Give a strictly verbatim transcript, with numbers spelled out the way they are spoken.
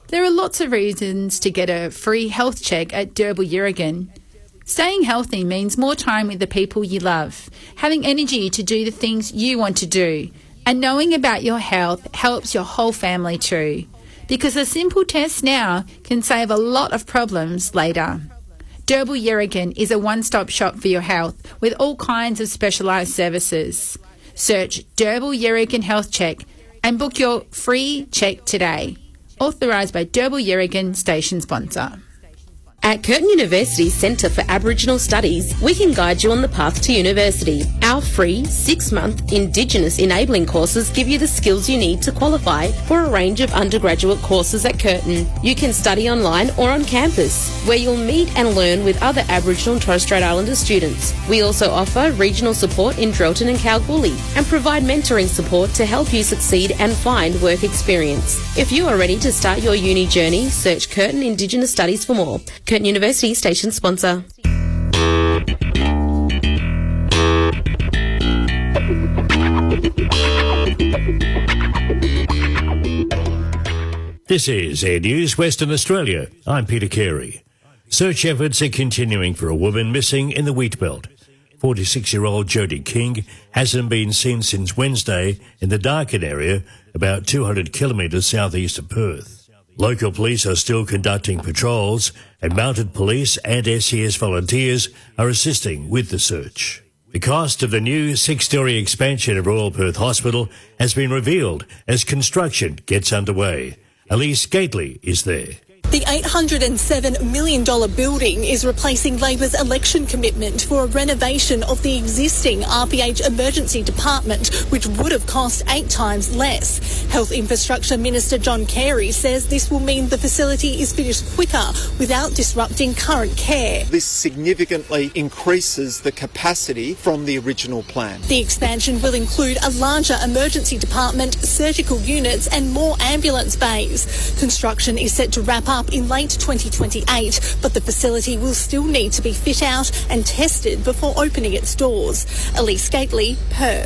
There are lots of reasons to get a free health check at Derbyl Yerrigan. Staying healthy means more time with the people you love, having energy to do the things you want to do, and knowing about your health helps your whole family too, because a simple test now can save a lot of problems later. Derbyl Yerrigan is a one-stop shop for your health with all kinds of specialised services. Search Derbyl Yerrigan Health Check and book your free check today. Authorised by Derbyl Yerrigan, station sponsor. At Curtin University's Centre for Aboriginal Studies, we can guide you on the path to university. Our free six-month Indigenous Enabling courses give you the skills you need to qualify for a range of undergraduate courses at Curtin. You can study online or on campus, where you'll meet and learn with other Aboriginal and Torres Strait Islander students. We also offer regional support in Drelton and Kalgoorlie and provide mentoring support to help you succeed and find work experience. If you are ready to start your uni journey, search Curtin Indigenous Studies for more. Curtin University station sponsor. This is Air News Western Australia. I'm Peter Carey. Search efforts are continuing for a woman missing in the Wheatbelt. forty-six-year-old Jodie King hasn't been seen since Wednesday in the Darkin area, about two hundred kilometres southeast of Perth. Local police are still conducting patrols, and mounted police and S E S volunteers are assisting with the search. The cost of the new six-storey expansion of Royal Perth Hospital has been revealed as construction gets underway. Elise Gately is there. The eight hundred seven million dollars building is replacing Labor's election commitment for a renovation of the existing R P H emergency department, which would have cost eight times less. Health Infrastructure Minister John Carey says this will mean the facility is finished quicker without disrupting current care. This significantly increases the capacity from the original plan. The expansion will include a larger emergency department, surgical units and more ambulance bays. Construction is set to wrap up in late twenty twenty-eight, but the facility will still need to be fit out and tested before opening its doors. Elise Gately, Perth.